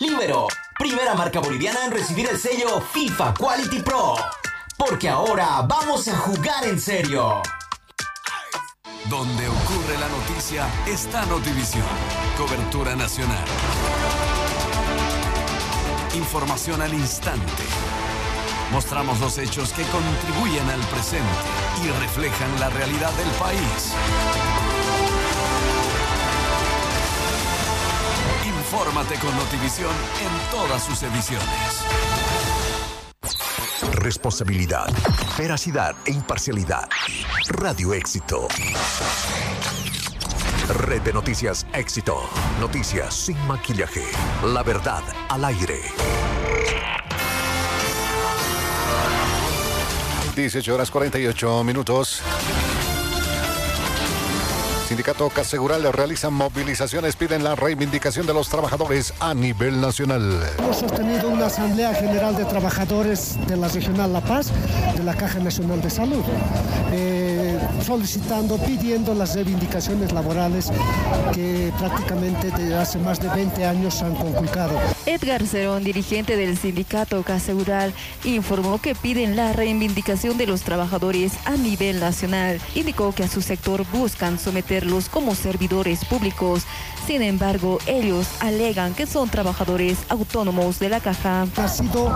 Libero, primera marca boliviana en recibir el sello FIFA Quality Pro. Porque ahora vamos a jugar en serio. Donde ocurre la noticia está Notivisión. Cobertura nacional. Información al instante. Mostramos los hechos que contribuyen al presente y reflejan la realidad del país. Infórmate con Notivisión en todas sus ediciones. Responsabilidad, veracidad e imparcialidad. Radio Éxito. Red de Noticias Éxito. Noticias sin maquillaje. La verdad al aire. 18:48. Sindicato Casegural realiza movilizaciones, piden la reivindicación de los trabajadores a nivel nacional. Hemos sostenido una asamblea general de trabajadores de la regional La Paz, de la Caja Nacional de Salud, pidiendo las reivindicaciones laborales que prácticamente desde hace más de 20 años han conculcado. Edgar Cerón, dirigente del sindicato Casegural, informó que piden la reivindicación de los trabajadores a nivel nacional. Indicó que a su sector buscan someterlos como servidores públicos. Sin embargo, ellos alegan que son trabajadores autónomos de la Caja. Hemos nacido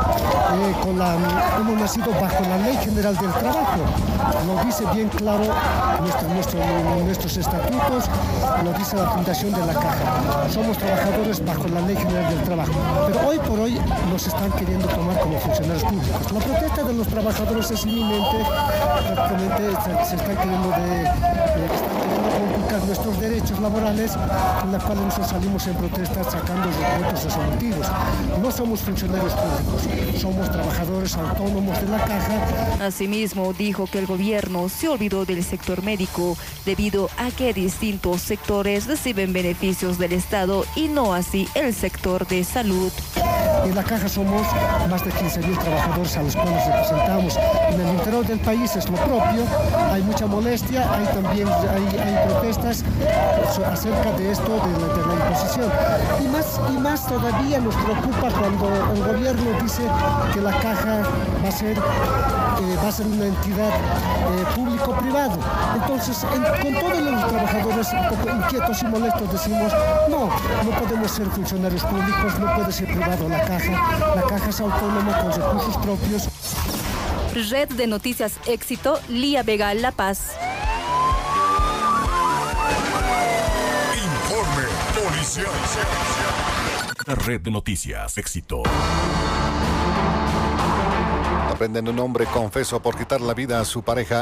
bajo la Ley General del Trabajo. Lo dice bien claro nuestros estatutos, lo dice la fundación de la Caja. Somos trabajadores bajo la Ley General del Trabajo. Pero hoy por hoy nos están queriendo tomar como funcionarios públicos. La protesta de los trabajadores es inminente. Prácticamente se están queriendo conculcar nuestros derechos laborales, en la cual nosotros salimos en protesta sacando los votos resolutivos. No somos funcionarios públicos, somos trabajadores autónomos de la Caja. Asimismo, dijo que el gobierno se olvidó del sector médico debido a que distintos sectores reciben beneficios del Estado y no así el sector de salud. En la Caja somos más de 15.000 trabajadores a los cuales representamos. En el interior del país es lo propio, hay mucha molestia, hay protestas acerca de esto, de la imposición. Y más todavía nos preocupa cuando el gobierno dice que la Caja va a ser una entidad público-privado. Entonces, con todos los trabajadores un poco inquietos y molestos decimos, no podemos ser funcionarios públicos, no puede ser privado la Caja. La Caja es autónoma con recursos propios. Red de Noticias Éxito, Lía Vega, La Paz. Informe policial. La Red de Noticias Éxito. Aprenden un hombre confeso por quitar la vida a su pareja